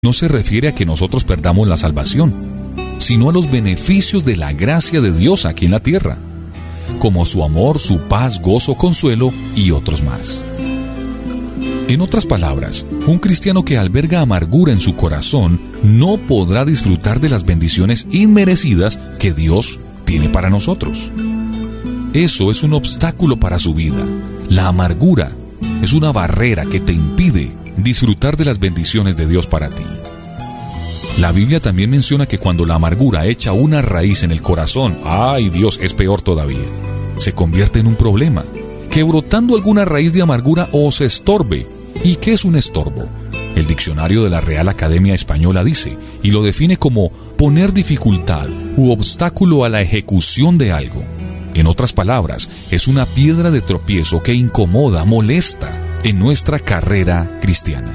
no se refiere a que nosotros perdamos la salvación, sino a los beneficios de la gracia de Dios aquí en la tierra, como su amor, su paz, gozo, consuelo y otros más. En otras palabras, un cristiano que alberga amargura en su corazón no podrá disfrutar de las bendiciones inmerecidas que Dios tiene para nosotros. Eso es un obstáculo para su vida. La amargura es una barrera que te impide disfrutar de las bendiciones de Dios para ti. La Biblia también menciona que cuando la amargura echa una raíz en el corazón, ¡ay Dios!, es peor todavía. Se convierte en un problema, que brotando alguna raíz de amargura os estorbe. ¿Y qué es un estorbo? El diccionario de la Real Academia Española dice, y lo define como poner dificultad u obstáculo a la ejecución de algo. En otras palabras, es una piedra de tropiezo que incomoda, molesta en nuestra carrera cristiana.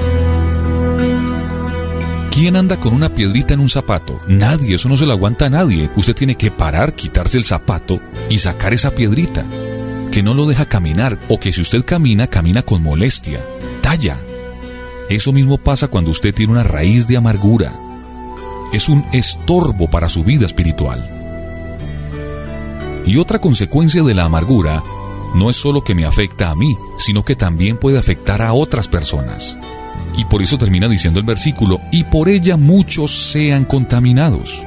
¿Quién anda con una piedrita en un zapato? Nadie, eso no se lo aguanta a nadie. Usted tiene que parar, quitarse el zapato y sacar esa piedrita, que no lo deja caminar, o que si usted camina, camina con molestia, talla. Eso mismo pasa cuando usted tiene una raíz de amargura. Es un estorbo para su vida espiritual. Y otra consecuencia de la amargura no es solo que me afecta a mí, sino que también puede afectar a otras personas. Y por eso termina diciendo el versículo, y por ella muchos sean contaminados.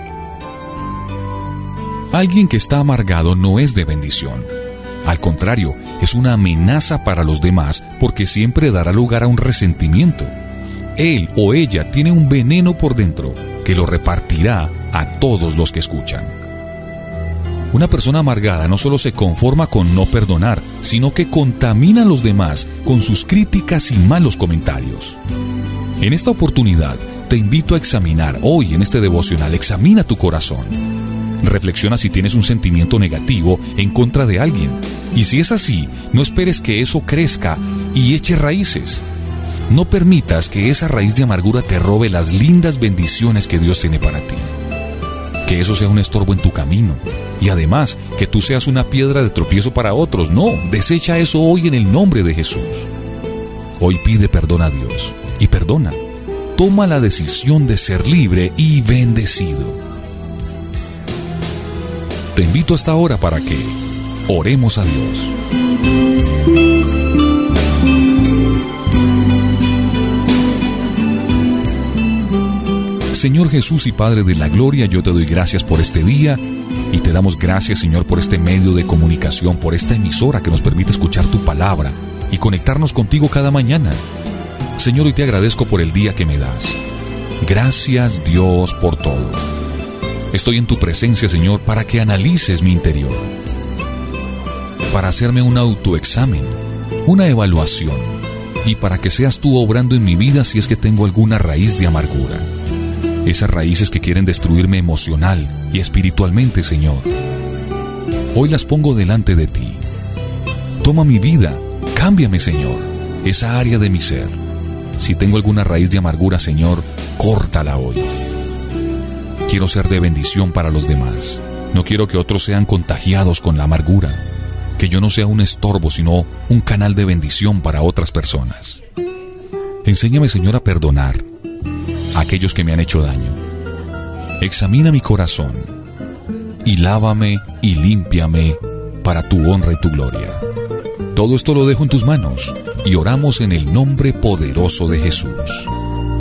Alguien que está amargado no es de bendición. Al contrario, es una amenaza para los demás porque siempre dará lugar a un resentimiento. Él o ella tiene un veneno por dentro que lo repartirá a todos los que escuchan. Una persona amargada no solo se conforma con no perdonar, sino que contamina a los demás con sus críticas y malos comentarios. En esta oportunidad, te invito a examinar hoy en este devocional, examina tu corazón. Reflexiona si tienes un sentimiento negativo en contra de alguien. Y si es así, no esperes que eso crezca y eche raíces. No permitas que esa raíz de amargura te robe las lindas bendiciones que Dios tiene para ti. Que eso sea un estorbo en tu camino. Y además, que tú seas una piedra de tropiezo para otros. No, desecha eso hoy en el nombre de Jesús. Hoy pide perdón a Dios y perdona. Toma la decisión de ser libre y bendecido. Te invito hasta ahora para que oremos a Dios. Señor Jesús y Padre de la Gloria, yo te doy gracias por este día y te damos gracias, Señor, por este medio de comunicación, por esta emisora que nos permite escuchar tu palabra y conectarnos contigo cada mañana. Señor, hoy te agradezco por el día que me das. Gracias, Dios, por todo. Estoy en tu presencia, Señor, para que analices mi interior, para hacerme un autoexamen, una evaluación, y para que seas tú obrando en mi vida si es que tengo alguna raíz de amargura. Esas raíces que quieren destruirme emocional y espiritualmente, Señor. Hoy las pongo delante de ti. Toma mi vida, cámbiame, Señor, esa área de mi ser. Si tengo alguna raíz de amargura, Señor, córtala hoy. Quiero ser de bendición para los demás. No quiero que otros sean contagiados con la amargura. Que yo no sea un estorbo, sino un canal de bendición para otras personas. Enséñame, Señor, a perdonar a aquellos que me han hecho daño. Examina mi corazón y lávame y límpiame para tu honra y tu gloria. Todo esto lo dejo en tus manos y oramos en el nombre poderoso de Jesús.